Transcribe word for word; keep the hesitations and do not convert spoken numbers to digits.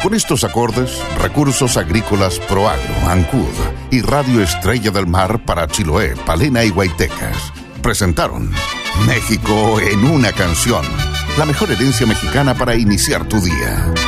Con estos acordes, Recursos Agrícolas Proagro, Ancud y Radio Estrella del Mar para Chiloé, Palena y Huaytecas presentaron México en una canción, la mejor herencia mexicana para iniciar tu día.